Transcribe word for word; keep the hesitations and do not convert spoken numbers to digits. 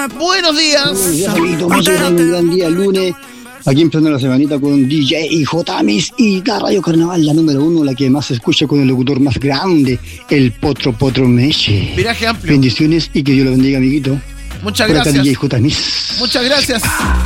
Buenos días. Buenos días, amiguito. Un gran día lunes. Aquí empezando la semanita con D J y J-Mis y la Radio Carnaval, la número uno, la que más se escucha con el locutor más grande, el Potro Potro Meche. Viraje amplio. Bendiciones y que Dios lo bendiga, amiguito. Muchas Por acá gracias. D J J-Mis. Muchas gracias.